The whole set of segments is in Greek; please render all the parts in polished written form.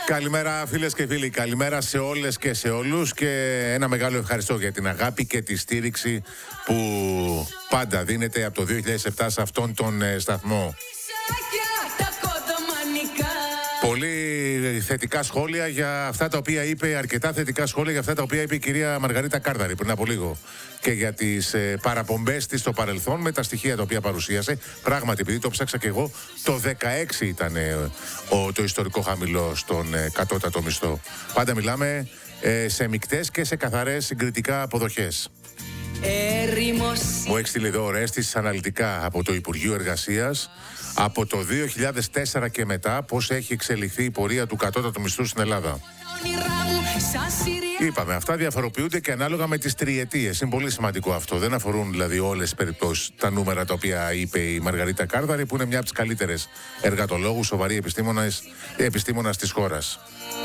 Καλημέρα φίλες και φίλοι, καλημέρα σε όλες και σε όλους και ένα μεγάλο ευχαριστώ για την αγάπη και τη στήριξη που πάντα δίνεται από το 2007 σε αυτόν τον σταθμό. Πολύ θετικά σχόλια για αυτά τα οποία είπε, αρκετά θετικά σχόλια για αυτά τα οποία είπε η κυρία Μαργαρίτα Κάρδαρη πριν από λίγο και για τις παραπομπές της στο παρελθόν με τα στοιχεία τα οποία παρουσίασε. Πράγματι, επειδή το ψάξα και εγώ, το 16 ήταν το ιστορικό χαμηλό στον κατώτατο μισθό. Πάντα μιλάμε σε μικτές και σε καθαρές συγκριτικά αποδοχές. Μου έχει στείλει εδώ ο Ρέστης αναλυτικά από το Υπουργείο Εργασίας από το 2004 και μετά πώς έχει εξελιχθεί η πορεία του κατώτατου μισθού στην Ελλάδα. Είπαμε, αυτά διαφοροποιούνται και ανάλογα με τις τριετίες. Είναι πολύ σημαντικό αυτό. Δεν αφορούν δηλαδή όλες τις περιπτώσεις τα νούμερα τα οποία είπε η Μαργαρίτα Κάρδαρη, που είναι μια από τις καλύτερες εργατολόγους, σοβαρή επιστήμονας της χώρας.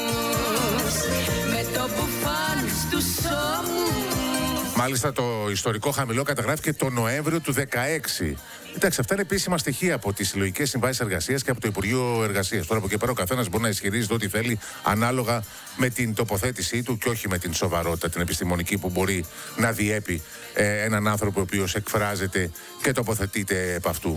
Μάλιστα το ιστορικό χαμηλό καταγράφηκε το Νοέμβριο του 2016. Εντάξει, αυτά είναι επίσημα στοιχεία από τις συλλογικές συμβάσεις εργασίας και από το Υπουργείο Εργασίας. Τώρα από εκεί πέρα ο καθένας μπορεί να ισχυρίζεται ό,τι θέλει ανάλογα με την τοποθέτησή του και όχι με την σοβαρότητα, την επιστημονική που μπορεί να διέπει έναν άνθρωπο ο οποίος εκφράζεται και τοποθετείται επ' αυτού.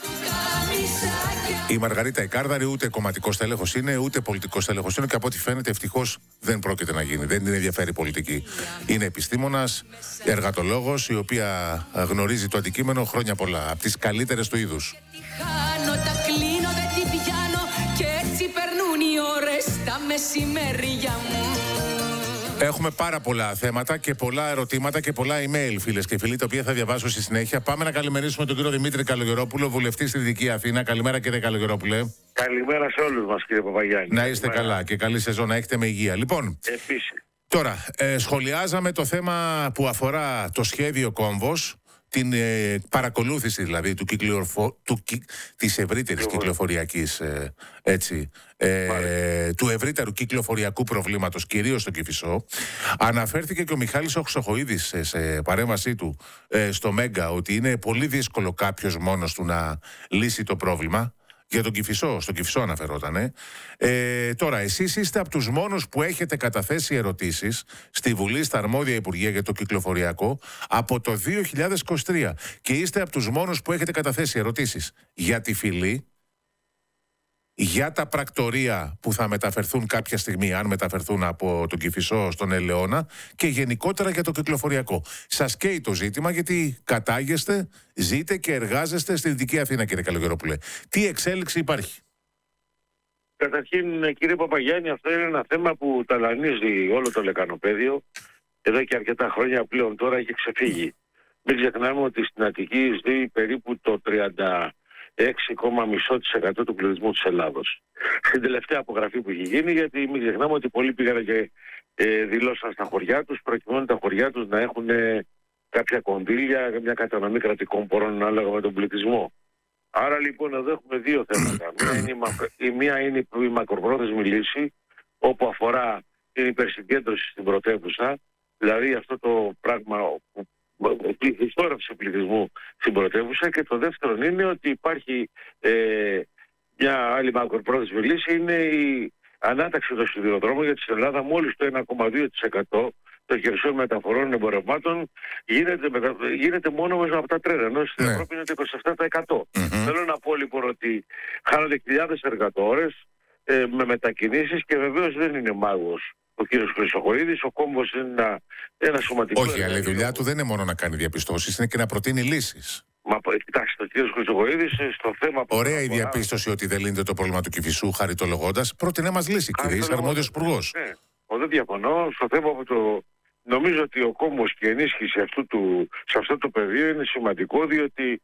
Η Μαργαρίτα Κάρδαρη ούτε κομματικός τέλεχος είναι, ούτε πολιτικός τέλεχος είναι και από ό,τι φαίνεται ευτυχώς δεν πρόκειται να γίνει. Δεν την ενδιαφέρει πολιτική. Είναι επιστήμονας, εργατολόγος, η οποία γνωρίζει το αντικείμενο χρόνια πολλά, από τις καλύτερες του είδους. Έχουμε πάρα πολλά θέματα και πολλά ερωτήματα και πολλά email, φίλες και φίλοι, τα οποία θα διαβάσω στη συνέχεια. Πάμε να καλημερίσουμε τον κύριο Δημήτρη Καλογερόπουλο, βουλευτή στη Δυτική Αθήνα. Καλημέρα, κύριε Καλογερόπουλε. Καλημέρα σε όλους μας, κύριε Παπαγιάννη. Να είστε καλά και καλή σεζόν, να έχετε με υγεία. Λοιπόν, επίσης. Τώρα, σχολιάζαμε το θέμα που αφορά το σχέδιο Κόμβος, την παρακολούθηση δηλαδή της ευρύτερης κυκλοφοριακής του ευρύτερου κυκλοφοριακού προβλήματος, κυρίως στο Κηφισό. Αναφέρθηκε και ο Μιχάλης ο Χρυσοχοΐδης σε παρέμβασή του στο Μέγκα ότι είναι πολύ δύσκολο κάποιος μόνος του να λύσει το πρόβλημα. Για τον Κηφισό, στον Κηφισό αναφερότανε. Τώρα, εσείς είστε από τους μόνους που έχετε καταθέσει ερωτήσεις στη Βουλή, στα αρμόδια Υπουργεία για το κυκλοφοριακό από το 2023 και είστε από τους μόνους που έχετε καταθέσει ερωτήσεις για τη φυλή, για τα πρακτορεία που θα μεταφερθούν κάποια στιγμή, αν μεταφερθούν από τον Κηφισό στον Ελαιώνα, και γενικότερα για το κυκλοφοριακό. Σας καίει το ζήτημα γιατί κατάγεστε, ζείτε και εργάζεστε στη Δυτική Αθήνα, κύριε Καλογερόπουλε. Τι εξέλιξη υπάρχει? Καταρχήν, κύριε Παπαγιάννη, αυτό είναι ένα θέμα που ταλανίζει όλο το λεκανοπέδιο. Εδώ και αρκετά χρόνια πλέον τώρα έχει ξεφύγει. Μην ξεχνάμε ότι στην Αττική ζει περίπου το 36,5% του πληθυσμού της Ελλάδος. Στην τελευταία απογραφή που έχει γίνει, γιατί μην ξεχνάμε ότι πολλοί πήγαν και δηλώσαν στα χωριά τους, προκειμένου τα χωριά τους να έχουν κάποια κονδύλια, μια κατανομή κρατικών πόρων ανάλογα με τον πληθυσμό. Άρα λοιπόν εδώ έχουμε δύο θέματα. Η μία είναι η μακροπρόθεσμη λύση, όπου αφορά την υπερσυγκέντρωση στην πρωτεύουσα, δηλαδή αυτό το πράγμα που η χιστόρευση πληθυσμού στην πρωτεύουσα, και το δεύτερο είναι ότι υπάρχει μια άλλη μακροπρόθεσμη λύση, είναι η ανάταξη των σιδηροδρόμων, γιατί στην Ελλάδα μόλις το 1,2% των χερσαίων μεταφορών εμπορευμάτων γίνεται μόνο μέσα από τα τρένα, ενώ στην Ευρώπη είναι το 27%. Θέλω να πω λοιπόν ότι χάνονται χιλιάδες εργατόρες με μετακινήσεις, και βεβαίως δεν είναι μάγος ο κύριος Χρυσοχοΐδης. Ο Κόμβος είναι ένα σωματικό. Όχι, αλλά η δουλειά του δεν είναι μόνο να κάνει διαπιστώσεις, είναι και να προτείνει λύσεις. Κοιτάξτε, ο κύριος Χρυσοχοΐδης στο θέμα. Ωραία η διαπίστωση ότι δεν λύνεται το πρόβλημα του Κηφισού, χαριτολογώντας. Πρότεινε μας λύση, κύριε, είσαι αρμόδιος υπουργός. Ναι, δεν διαφωνώ. Στο θέμα που νομίζω ότι ο Κόμβος και η ενίσχυση σε αυτό το πεδίο είναι σημαντικό, διότι